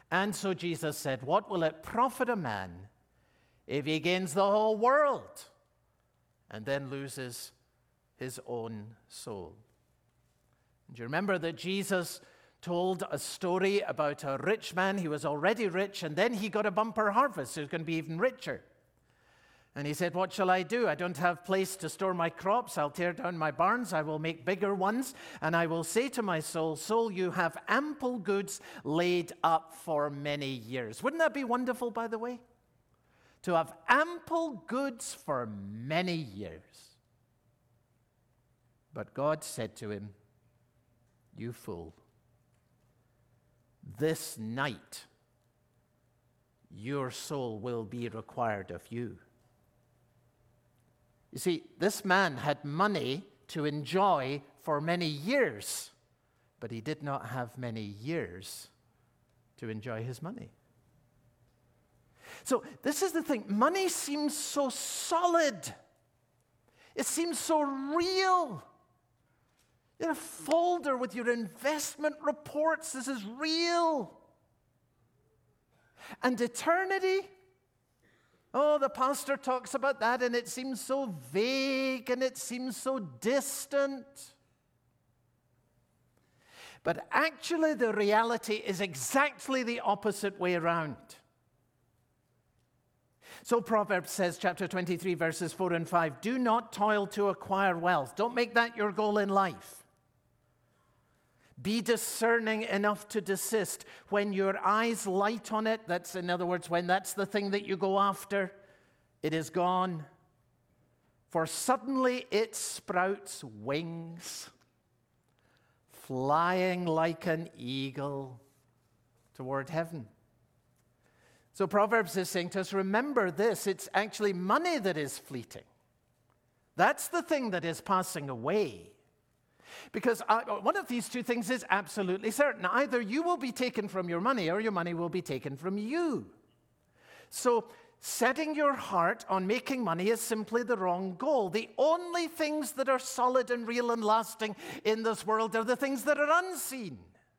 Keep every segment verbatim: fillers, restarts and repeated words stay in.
And so Jesus said, what will it profit a man if he gains the whole world and then loses his own soul? Do you remember that Jesus told a story about a rich man? He was already rich, and then he got a bumper harvest, so he was going to be even richer. And he said, what shall I do? I don't have place to store my crops. I'll tear down my barns. I will make bigger ones. And I will say to my soul, soul, you have ample goods laid up for many years. Wouldn't that be wonderful, by the way? To have ample goods for many years. But God said to him, you fool, this night your soul will be required of you. You see, this man had money to enjoy for many years, but he did not have many years to enjoy his money. So this is the thing. Money seems so solid. It seems so real. You have a folder with your investment reports. This is real. And eternity? Oh, the pastor talks about that, and it seems so vague, and it seems so distant. But actually, the reality is exactly the opposite way around. So Proverbs says, chapter twenty-three, verses four and five, do not toil to acquire wealth. Don't make that your goal in life. Be discerning enough to desist. When your eyes light on it, that's, in other words, when that's the thing that you go after, it is gone. For suddenly it sprouts wings, flying like an eagle toward heaven. So Proverbs is saying to us, remember this, it's actually money that is fleeting. That's the thing that is passing away. Because uh, one of these two things is absolutely certain. Either you will be taken from your money or your money will be taken from you. So setting your heart on making money is simply the wrong goal. The only things that are solid and real and lasting in this world are the things that are unseen.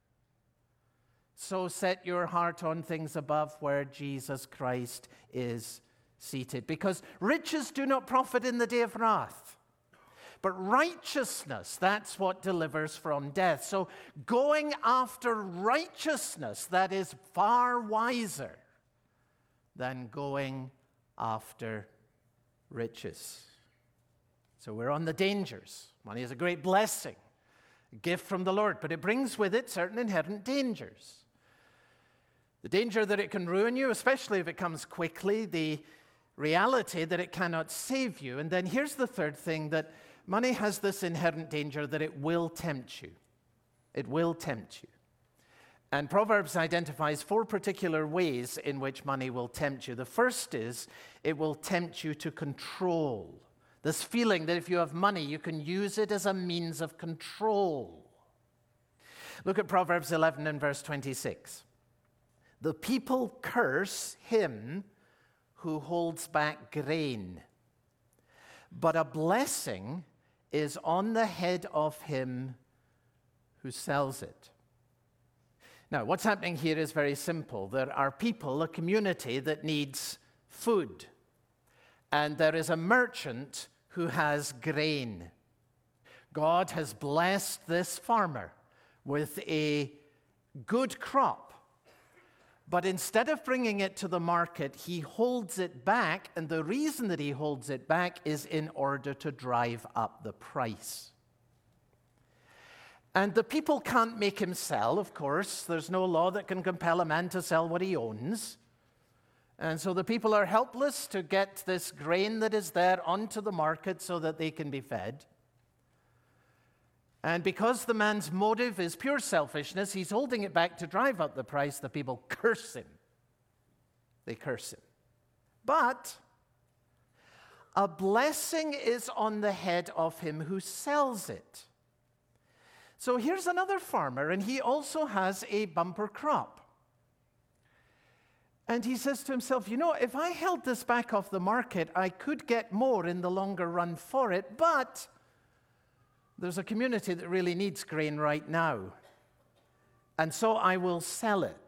So set your heart on things above where Jesus Christ is seated. Because riches do not profit in the day of wrath. But righteousness, that's what delivers from death. So going after righteousness, that is far wiser than going after riches. So we're on the dangers. Money is a great blessing, a gift from the Lord, but it brings with it certain inherent dangers. The danger that it can ruin you, especially if it comes quickly, the reality that it cannot save you. And then here's the third thing, that money has this inherent danger that it will tempt you. It will tempt you. And Proverbs identifies four particular ways in which money will tempt you. The first is it will tempt you to control. This feeling that if you have money, you can use it as a means of control. Look at Proverbs eleven and verse twenty-six. The people curse him who holds back grain, but a blessing is on the head of him who sells it. Now, what's happening here is very simple. There are people, a community that needs food, and there is a merchant who has grain. God has blessed this farmer with a good crop, but instead of bringing it to the market, he holds it back, and the reason that he holds it back is in order to drive up the price. And the people can't make him sell, of course. There's no law that can compel a man to sell what he owns. And so the people are helpless to get this grain that is there onto the market so that they can be fed. And because the man's motive is pure selfishness, he's holding it back to drive up the price. The people curse him. They curse him. But a blessing is on the head of him who sells it. So here's another farmer, and he also has a bumper crop. And he says to himself, you know, if I held this back off the market, I could get more in the longer run for it, but there's a community that really needs grain right now. And so I will sell it.